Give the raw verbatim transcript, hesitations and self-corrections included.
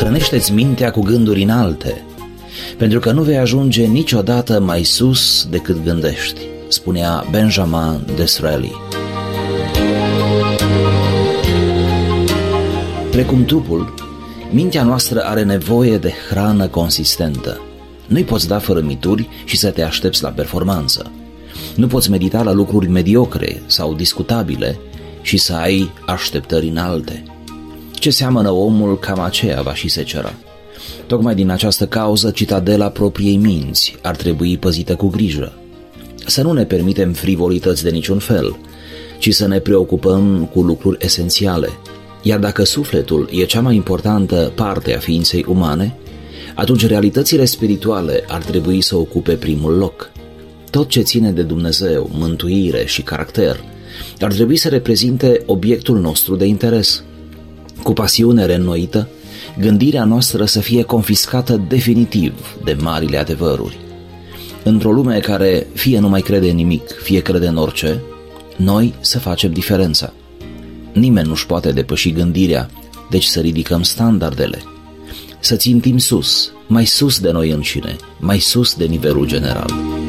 hrănește-ți mintea cu gânduri înalte, pentru că nu vei ajunge niciodată mai sus decât gândești, spunea Benjamin Disraeli. Precum trupul, mintea noastră are nevoie de hrană consistentă. Nu-i poți da fărâmituri și să te aștepți la performanță. Nu poți medita la lucruri mediocre sau discutabile și să ai așteptări înalte. Ce seamănă omul, cam aceea va și secera. Tocmai din această cauză, citadela propriei minți ar trebui păzită cu grijă. Să nu ne permitem frivolități de niciun fel, ci să ne preocupăm cu lucruri esențiale. Iar dacă sufletul e cea mai importantă parte a ființei umane, atunci realitățile spirituale ar trebui să ocupe primul loc. Tot ce ține de Dumnezeu, mântuire și caracter, ar trebui să reprezinte obiectul nostru de interes. Cu pasiune reînnoită, gândirea noastră să fie confiscată definitiv de marile adevăruri. Într-o lume care fie nu mai crede în nimic, fie crede în orice, noi să facem diferența. Nimeni nu-și poate depăși gândirea, deci să ridicăm standardele. Să țintim sus, mai sus de noi înșine, mai sus de nivelul general.